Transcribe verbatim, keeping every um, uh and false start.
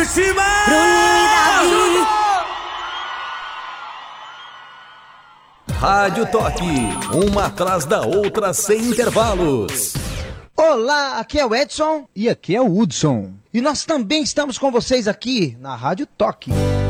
de cima! Bruninho e Davi! Rádio Toque, uma atrás da outra sem intervalos. Olá, aqui é o Edson e aqui é o Hudson. E nós também estamos com vocês aqui na Rádio Toque.